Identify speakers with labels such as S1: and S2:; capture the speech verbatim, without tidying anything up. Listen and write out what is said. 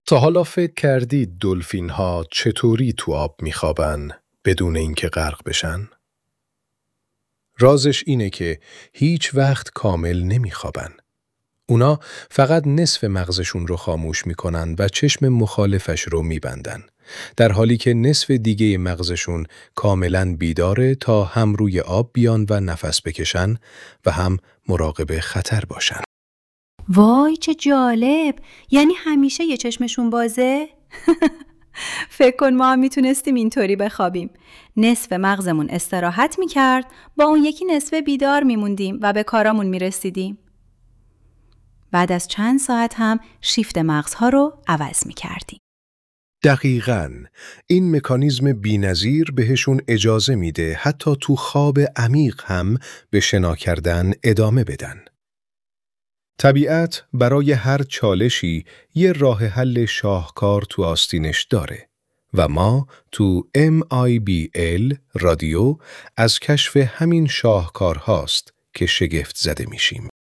S1: تا حالا فکر کردید دلفین ها چطوری تو آب میخوابن بدون اینکه غرق بشن؟ رازش اینه که هیچ وقت کامل نمیخوابن. اونا فقط نصف مغزشون رو خاموش میکنن و چشم مخالفش رو میبندن، در حالی که نصف دیگه مغزشون کاملا بیداره تا هم روی آب بیان و نفس بکشن و هم مراقب خطر باشن.
S2: وای چه جالب! یعنی همیشه یه چشمشون بازه؟ فکر کن ما هم میتونستیم اینطوری بخوابیم. نصف مغزمون استراحت میکرد، با اون یکی نصف بیدار میموندیم و به کارامون میرسیدیم. بعد از چند ساعت هم شیفت مغزها رو عوض میکردیم.
S1: دقیقاً. این مکانیزم بی‌نظیر بهشون اجازه میده حتی تو خواب عمیق هم به شنا کردن ادامه بدن. طبیعت برای هر چالشی یه راه حل شاهکار تو آستینش داره و ما تو ام آی بی ال رادیو از کشف همین شاهکارهاست که شگفت زده میشیم.